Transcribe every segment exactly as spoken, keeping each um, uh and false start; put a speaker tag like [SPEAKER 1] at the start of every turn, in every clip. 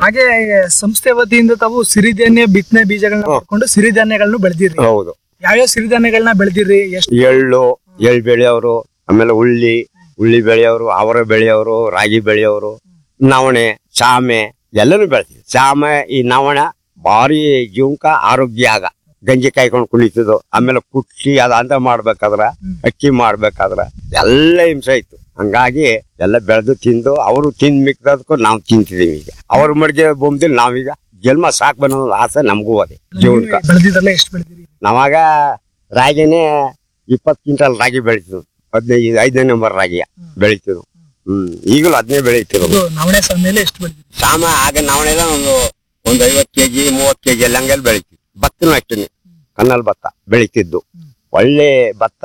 [SPEAKER 1] ಹಾಗೆ ಸಂಸ್ಥೆ ವತಿಯಿಂದ ತಾವು ಸಿರಿಧಾನ್ಯ ಬಿತ್ತನೆ ಬೀಜಗಳನ್ನ ಹಾಕೊಂಡು ಸಿರಿಧಾನ್ಯಗಳನ್ನು ಬೆಳೆದಿರಿ.
[SPEAKER 2] ಹೌದು.
[SPEAKER 1] ಯಾವ್ಯಾವ ಸಿರಿಧಾನ್ಯಗಳನ್ನ ಬೆಳೆದಿರಿ? ಎಷ್ಟು?
[SPEAKER 2] ಎಳ್ಳು ಎಳ್ಳು ಬೆಳೆಯೋರು, ಆಮೇಲೆ ಉಳ್ಳಿ ಉಳ್ಳಿ ಬೆಳೆಯೋರು, ಅವರ ಬೆಳೆಯೋರು, ರಾಗಿ ಬೆಳೆಯೋರು, ನವಣೆ, ಚಾಮೆ ಎಲ್ಲನೂ ಬೆಳೆತೀವಿ. ಚಾಮೆ ಈ ನವಣ ಭಾರಿ ಜೀವಕ ಆರೋಗ್ಯ ಆಗ ಗಂಜಿ ಕಾಯ್ಕೊಂಡು ಕುಳಿತದು. ಆಮೇಲೆ ಕುಟ್ಟಿ ಅದ ಅಂತ ಮಾಡ್ಬೇಕಾದ್ರ ಅಕ್ಕಿ ಮಾಡ್ಬೇಕಾದ್ರ ಎಲ್ಲ ಹಿಂಸೆ ಇತ್ತು. ಹಂಗಾಗಿ ಎಲ್ಲ ಬೆಳೆದು ತಿಂದು ಅವರು ತಿಂದ್ ಮಿಕ್ಕದಕ್ಕೂ ನಾವು ತಿಂತಿದೀವಿ. ಈಗ ಅವ್ರ ಮಡಿಗೆ ಬೊಂಬದಲ್ಲಿ ನಾವೀಗ ಜನ್ಮ ಸಾಕ್ ಬನ್ನೋ ಆಸೆ ನಮಗೂ ಅದೇ ಜೀವನಕ.
[SPEAKER 1] ಬೆಳೆದಿದ್ರಲ್ಲ, ಎಷ್ಟು ಬೆಳೆದಿರಿ?
[SPEAKER 2] ನಾವಾಗ ರಾಗಿನೇ ಇಪ್ಪತ್ತು ಕ್ವಿಂಟಲ್ ರಾಗಿ ಬೆಳಿತಿದ್ವು. ಹದಿನೈದು ಐದನೇ ನಂಬರ್ ರಾಗಿಯ ಬೆಳಿತಿದ್ವು. ಹ್ಮ್ ಈಗಲೂ ಅದನ್ನೇ ಬೆಳಿತಿರೋದು.
[SPEAKER 1] ನವಣೆ ಸಾಮೇಲೆ ಎಷ್ಟು ಬೆಳೆದಿರಿ?
[SPEAKER 2] ಸಾಮ ಆಗ ನವಣೆಲ್ಲ ಒಂದು ಒಂದ್ ಐವತ್ ಕೆಜಿ ಮೂವತ್ ಕೆಜಿ ಎಲ್ಲ ಹಂಗೆಲ್ಲ ಬೆಳಿತಿದ್ವಿ. ಭತ್ತನೂ ಅಷ್ಟೇನೆ, ಕನ್ನಲ್ ಭತ್ತ ಬೆಳಿತಿದ್ದು. ಒಳ್ಳೆ ಭತ್ತ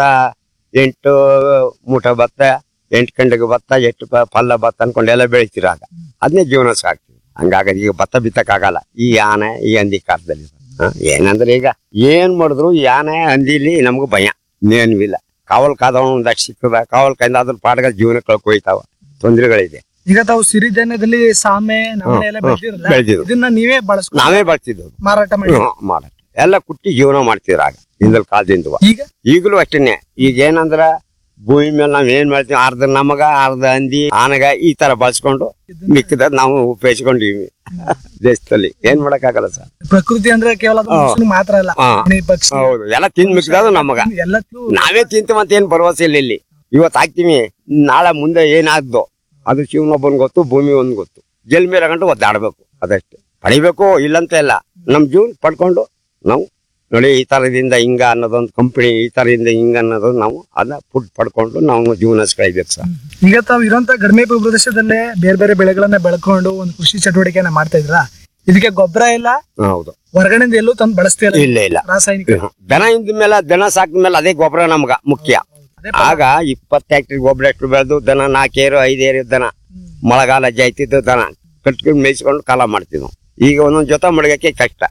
[SPEAKER 2] ಎಂಟು ಮೂಟ ಭತ್ತ, ಎಂಟು ಗಂಟೆಗೆ ಭತ್ತ, ಎಷ್ಟು ಪಲ್ಲ ಭತ್ತ ಅನ್ಕೊಂಡು ಎಲ್ಲ ಬೆಳಿತೀರ. ಆಗ ಅದನ್ನೇ ಜೀವನ ಸಾಕ್ತಿವಿ. ಹಂಗಾಗ ಈಗ ಭತ್ತ ಬಿತ್ತಕ್ಕಾಗಲ್ಲ ಈ ಆನೆ ಈ ಹಂದಿ ಕಾಲದಲ್ಲಿ. ಏನಂದ್ರೆ ಈಗ ಏನ್ ಮಾಡಿದ್ರು ಈ ಆನೆ ಹಂದಿಲಿ ನಮ್ಗೂ ಭಯ ಇನ್ನೇನು ಇಲ್ಲ. ಕಾವಲ್ ಕಾದವ ಒಂದಷ್ಟು ಸಿಕ್ಕದ, ಕಾವಲ್ ಕಾಯಿಂದ ಅದ್ರ ಪಾಠಗಳ ಜೀವನ ಕಳ್ಕೊಯ್ತಾವ, ತೊಂದರೆಗಳಿದೆ.
[SPEAKER 1] ಈಗ ತಾವು ಸಿರಿಧಾನ್ಯದಲ್ಲಿ ಸಾಮೆ ನವಣೆ ಎಲ್ಲ ಬೆಳೆದಿರಲ್ಲ,
[SPEAKER 2] ಬೆಳೆದಿದ್ರು.
[SPEAKER 1] ಇದನ್ನ ನೀವೇ ಬಳಸ್ಕೊಂಡು
[SPEAKER 2] ನಾವೇ ಬಳಸ್ತಿದ್ವು,
[SPEAKER 1] ಮಾರಾಟ ಮಾಡಿ
[SPEAKER 2] ಮಾರಾಟ ಎಲ್ಲ ಕುಟ್ಟಿ ಜೀವನ ಮಾಡ್ತಿದ್ರ ಆಗ ಹಿಂದಲ್ ಕಾಲದಿಂದ.
[SPEAKER 1] ಈಗ
[SPEAKER 2] ಈಗಲೂ ಅಷ್ಟೇನೆ. ಈಗ ಏನಂದ್ರ ಭೂಮಿ ಮೇಲೆ ನಾವ್ ಏನ್ ಮಾಡ್ತೀವಿ, ಅರ್ಧ ನಮಗ ಅರ್ಧ ಹಂದಿ ಆನಗ ಈ ತರ ಬಳಸ್ಕೊಂಡು ಮಿಕ್ಕದ ನಾವು ಉಪಯೋಗಿಸ್ಕೊಂಡಿವಿ ದೇಶದಲ್ಲಿ. ಏನ್ ಮಾಡಕ್ ಆಗಲ್ಲ ಸರ್.
[SPEAKER 1] ಪ್ರಕೃತಿ ಅಂದ್ರೆ ಕೇವಲ ಅದು ಮನುಷ್ಯನಿಗೆ ಮಾತ್ರ ಅಲ್ಲ, ಪ್ರಾಣಿ, ಪಕ್ಷಿ
[SPEAKER 2] ಹೌದು ಎಲ್ಲ ತಿಂದ್ ಮಿಕ್ಕದ ನಮಗ.
[SPEAKER 1] ಎಲ್ಲಕ್ಕೂ
[SPEAKER 2] ನಾವೇ ತಿಂತೀವಂತ ಏನ್ ಭರವಸೆ ಇಲ್ಲ ಇಲ್ಲಿ. ಇವತ್ ಹಾಕ್ತಿವಿ, ನಾಳೆ ಮುಂದೆ ಏನಾದ್ದು ಅದು ಶಿವನೊಬ್ಬನ್ ಗೊತ್ತು, ಭೂಮಿ ಒಂದ್ ಗೊತ್ತು. ಜಲ್ ಮೇಲೆ ಗಂಟು ಒದ್ದಾಡ್ಬೇಕು, ಅದಷ್ಟೇ. ಪಡಿಬೇಕು ಇಲ್ಲಂತ ಇಲ್ಲ. ನಮ್ ಜೀವನ ಪಡ್ಕೊಂಡು ನಾವು ನೋಡಿ ಈ ತರದಿಂದ ಹಿಂಗ ಅನ್ನೋದೊಂದು ಕಂಪನಿ, ಈ ತರದಿಂದ ಹಿಂಗ ಅನ್ನೋದು ನಾವು ಅದನ್ನ ಫುಡ್ ಪಡ್ಕೊಂಡು ನಾವು ಜೀವನ ಸಾಯ್ಬೇಕು ಸರ್.
[SPEAKER 1] ಈಗ ತಾವು ಇರುವಂತ ಕಡಿಮೆ ಪ್ರದೇಶದಲ್ಲೇ ಬೇರೆ ಬೇರೆ ಬೆಳೆಗಳನ್ನ ಬೆಳ್ಕೊಂಡು ಒಂದು ಕೃಷಿ ಚಟುವಟಿಕೆಯನ್ನ ಮಾಡ್ತಾ ಇದ್ರ, ಇದಕ್ಕೆ ಗೊಬ್ಬರ ಇಲ್ಲ,
[SPEAKER 2] ಹೌದು,
[SPEAKER 1] ಹೊರಗಡೆಯಿಂದ ಎಲ್ಲೂ ತಂದು ಬಳಸ್ತೀರ?
[SPEAKER 2] ಇಲ್ಲ ಇಲ್ಲ,
[SPEAKER 1] ರಾಸಾಯನಿಕ.
[SPEAKER 2] ದನ ಇಂದ ಮೇಲೆ ದನ ಸಾಕಿದ ಮೇಲೆ ಅದೇ ಗೊಬ್ಬರ ನಮ್ಗ ಮುಖ್ಯ. ಆಗ ಇಪ್ಪತ್ತು ಟ್ಯಾಕ್ಟ್ರಿ ಗೊಬ್ಬರ ಎಷ್ಟು ಬೆಳೆದು ದನ ನಾಲ್ಕೇರು ಐದೇರು ದನ ಮಳೆಗಾಲ ಜಾಯ್ತಿದ್ದು ದನ ಕಟ್ಕೊಂಡು ಮೇಯಿಸ್ಕೊಂಡು ಕಾಲ ಮಾಡ್ತಿದ್ವು. ಈಗ ಒಂದೊಂದ್ ಜೊತೆ ಮಡಗಕ್ಕೆ ಕಷ್ಟ.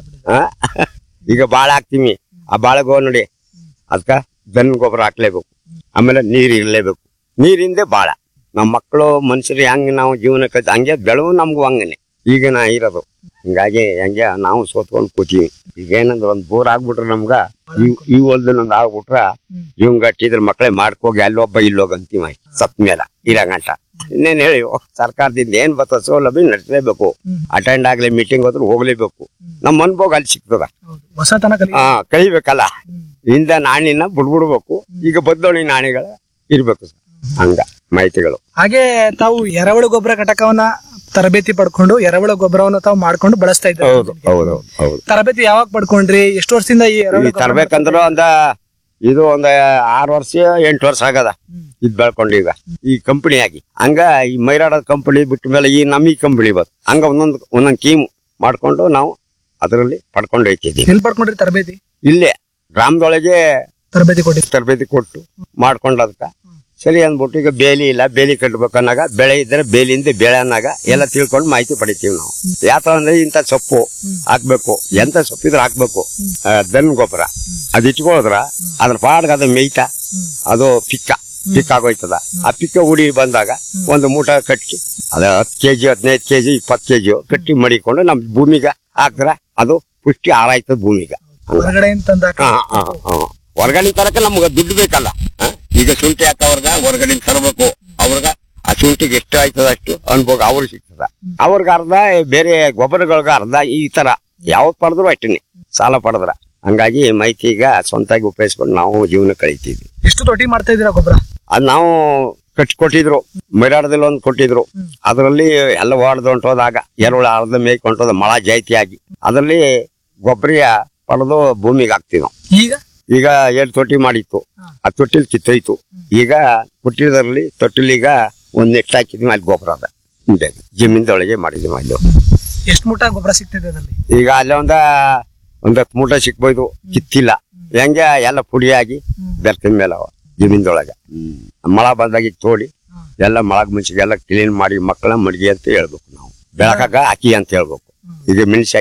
[SPEAKER 2] ಈಗ ಬಾಳೆ ಹಾಕ್ತಿವಿ, ಆ ಬಾಳೆಗೋ ನೋಡಿ ಅದಕ್ಕ ದನ ಗೊಬ್ಬರ ಹಾಕ್ಲೇಬೇಕು, ಆಮೇಲೆ ನೀರ್ ಇರ್ಲೇಬೇಕು. ನೀರಿಂದೆ ಬಾಳ. ನಮ್ ಮಕ್ಕಳು ಮನುಷ್ಯರು ಹೆಂಗ್ ನಾವು ಜೀವನ ಕಲ್ತ ಹಂಗೆ ಬೆಳವು ನಮ್ಗೂ ಹಂಗನೆ ಈಗ ನಾ ಇರೋದು. ಹಿಂಗಾಗಿ ಹಂಗೆ ನಾವು ಸೋತ್ಕೊಂಡ್ ಕೂತೀವಿ. ಈಗ ಏನಂದ್ರೆ ಒಂದ್ ಬೋರ್ ಆಗ್ಬಿಟ್ರೆ ನಮ್ಗ ಈ ಹೊಲ್ದೊಂದ್ ಆಗ್ಬಿಟ್ರ ಇವ್ ಗಟ್ಟಿದ್ರ ಮಕ್ಳೇ ಮಾಡ್ಕೋಗಿ ಅಲ್ಲೊಬ್ಬ ಇಲ್ಲೋಗ ಅಂತೀವಿ ಸತ್ ಮೇಲ ಇರಂಗಂಟ. ಇನ್ನೇನ್ ಹೇಳಿ, ಸರ್ಕಾರದಿಂದ ಏನ್ ಬರ್ತದ ಸೌಲಭ್ಯ ನಡೆಸಲೇಬೇಕು. ಅಟೆಂಡ್ ಆಗ್ಲಿ, ಮೀಟಿಂಗ್ ಹೋದ್ರು ಹೋಗ್ಲೇಬೇಕು. ನಮ್ ಅನ್ಭೋಗ ಅಲ್ಲಿ ಸಿಗ್ತದ. ಹಾ ಕಲಿಬೇಕಲ್ಲ. ಇಂದ ನಾಣಿನ ಬಿಡ್ಬಿಡ್ಬೇಕು. ಈಗ ಬದಲಾವಣೆ ನಾಣಿಗಳ ಇರ್ಬೇಕು ಸರ್. ಹಂಗ ಮಾಹಿತಿಗಳು.
[SPEAKER 1] ಹಾಗೆ ತಾವು ಎರೆಹುಳು ಗೊಬ್ಬರ ಘಟಕವನ್ನ ತರಬೇತಿ ಪಡ್ಕೊಂಡು ಎರೆಹುಳು ಗೊಬ್ಬರವನ್ನ ತಾವು ಮಾಡ್ಕೊಂಡು ಬಳಸ್ತಾ ಇದ್ದಾರೆ.
[SPEAKER 2] ಹೌದು ಹೌದು ಹೌದು.
[SPEAKER 1] ತರಬೇತಿ ಯಾವಾಗ ಪಡ್ಕೊಂಡ್ರಿ? ಎಷ್ಟು ವರ್ಷದಿಂದ ಈ ಎರೆಹುಳು
[SPEAKER 2] ತರಬೇಕಂದ್ರ ಒಂದ ಇದು ಒಂದ್ ಆರು ವರ್ಷ ಎಂಟು ವರ್ಷ ಆಗದ ಇದ್ ಬೆಳ್ಕೊಂಡು ಈಗ ಈ ಕಂಪನಿ ಆಗಿ. ಹಂಗ ಈ ಮೈರಾಡ ಕಂಪನಿ ಬಿಟ್ಟ ಮೇಲೆ ಈ ನಮ್ ಈ ಕಂಪನಿ ಬಂತು. ಹಂಗ ಒಂದೊಂದ್ ಒಂದೊಂದ್ ಕೀಮ್ ಮಾಡ್ಕೊಂಡು ನಾವು ಅದರಲ್ಲಿ ಪಡ್ಕೊಂಡು ಹೋಗ್ತಿದ್ದೀವಿ.
[SPEAKER 1] ಎಲ್ಲಿ ಪಡ್ಕೊಂಡ್ರಿ ತರಬೇತಿ?
[SPEAKER 2] ಇಲ್ಲೇ ಗ್ರಾಮದೊಳಗೆ
[SPEAKER 1] ತರಬೇತಿ ಕೊಟ್ಟಿ
[SPEAKER 2] ತರಬೇತಿ ಕೊಟ್ಟು ಮಾಡ್ಕೊಂಡು ಅದಕ್ಕ ಸರಿ ಅಂದ್ಬಿಟ್ಟು ಈಗ ಬೇಲಿ ಇಲ್ಲ, ಬೇಲಿ ಕಟ್ಬೇಕು ಅನ್ನಾಗ, ಬೆಳೆ ಇದ್ರೆ ಬೇಲಿಯಿಂದ ಬೆಳೆ ಅನ್ನಾಗ ಎಲ್ಲ ತಿಳ್ಕೊಂಡು ಮಾಹಿತಿ ಪಡಿತೀವಿ ನಾವು. ಯಾತರ ಅಂದ್ರೆ ಇಂತ ಸೊಪ್ಪು ಹಾಕ್ಬೇಕು, ಎಂತ ಸೊಪ್ಪಿದ್ರೆ ಹಾಕ್ಬೇಕು, ದನ ಗೊಬ್ಬರ ಅದ್ ಇಟ್ಕೊಳದ್ರ ಅದ್ರ ಪಾಡ್ಗ ಅದು ಮೇಯ್ತಾ ಅದು ಪಿಕ್ಕ ಪಿಕ್ ಆಗೋಯ್ತದ. ಆ ಪಿಕ್ಕ ಉಡಿ ಬಂದಾಗ ಒಂದು ಮೂಟ ಕಟ್ಟಿ ಅದ ಹತ್ತು ಕೆಜಿ ಹದಿನೈದು ಕೆಜಿ ಇಪ್ಪತ್ತು ಕೆಜಿ ಕಟ್ಟಿ ಮಡಿಕೊಂಡು ನಮ್ ಭೂಮಿಗ ಹಾಕ್ರ ಅದು ಪುಷ್ಟಿ ಹಾರಾಯ್ತದ ಭೂಮಿಗ.
[SPEAKER 1] ಹೊರಗಡೆ
[SPEAKER 2] ಹೊರಗಡೆ ತರಕ ನಮ್ಗ ದುಡ್ಡು ಬೇಕಲ್ಲ. ಈಗ ಶುಂಠಿ ಹಾಕವ್ರಗ ಹೊರಗಡೆ ತರಬೇಕು. ಅವ್ರಗ ಆ ಶುಂಠಿಗೆ ಎಷ್ಟು ಆಯ್ತದ ಅಷ್ಟು ಅನ್ಭೋಗ ಅವ್ರು ಸಿಗ್ತದ. ಅವ್ರಗ ಅರ್ಧ ಬೇರೆ ಗೊಬ್ಬರಗಳ್ಗ ಅರ್ಧ ಈ ತರ ಯಾವ್ದು ಪಡೆದ್ರು ಅಷ್ಟೇನೆ ಸಾಲ ಪಡೆದ್ರ. ಹಂಗಾಗಿ ಮಾಹಿತಿ ಈಗ ಸ್ವಂತಾಗಿ ಉಪಯೋಗಿಸ್ಕೊಂಡು ನಾವು ಜೀವನ ಕಳಿತೀವಿ.
[SPEAKER 1] ಎಷ್ಟು ತೊಟ್ಟಿ ಮಾಡ್ತಾ ಇದೀರಾ ಗೊಬ್ಬರ?
[SPEAKER 2] ಅದ್ ನಾವು ಕಟ್ಟಿ ಕೊಟ್ಟಿದ್ರು, ಮೈರಾಡದಲ್ಲಿ ಒಂದು ಕೊಟ್ಟಿದ್ರು. ಅದರಲ್ಲಿ ಎಲ್ಲ ಹೊಡೆದು ಹೊಂಟೋದಾಗ ಎರೆಹುಳ ಅರ್ಧ ಮೇಯ್ಕೊಂಟೋದ ಮಳ ಜಾಯ್ತಿ ಆಗಿ ಅದರಲ್ಲಿ ಗೊಬ್ಬರ ಪಡೆದು ಭೂಮಿಗೆ ಹಾಕ್ತಿವಿ ನಾವು.
[SPEAKER 1] ಈಗ
[SPEAKER 2] ಈಗ ಎರಡು ತೊಟ್ಟಿ ಮಾಡಿತ್ತು, ಆ ತೊಟ್ಟಿಲ್ ಕಿತ್ತೋಯ್ತು. ಈಗ ಕೊಟ್ಟಿದ್ರಲ್ಲಿ ತೊಟ್ಟಿಲೀಗ ಒಂದ್ ನೆಟ್ ಹಾಕಿದ್ವಿ, ಅಲ್ಲಿ ಗೊಬ್ಬರ ಅದ ಜಮೀನ್ದೊಳಗೆ ಮಾಡಿದ್ವಿ. ಅಲ್ಲಿ
[SPEAKER 1] ಎಷ್ಟು ಮೂಟ ಗೊಬ್ಬರ ಸಿಗ್ತಿದೆ ಅದ್ರಲ್ಲಿ?
[SPEAKER 2] ಈಗ ಅಲ್ಲೇ ಒಂದ ಒಂದ್ ಹತ್ತು ಮೂಟ ಸಿಕ್ಬೋದು, ಕಿತ್ತಿಲ್ಲ. ಹೆಂಗೆ ಎಲ್ಲ ಪುಡಿಯಾಗಿ ಬೆರ್ತಿನ ಮೇಲೆ ಅವ ಜಮೀನ್ದೊಳಗ. ಮಳ ಬಂದಾಗ ತೋಡಿ ಎಲ್ಲ ಮಳಗ್ ಮುಂಚೆಗೆ ಎಲ್ಲ ಕ್ಲೀನ್ ಮಾಡಿ ಮಕ್ಕಳ ಮಡಿಗೆ ಅಂತ ಹೇಳ್ಬೇಕು ನಾವು. ಬೆಳಕಾಗ ಹಾಕಿ ಅಂತ ಹೇಳ್ಬೇಕು. ಈಗ ಮೆಣಸಿ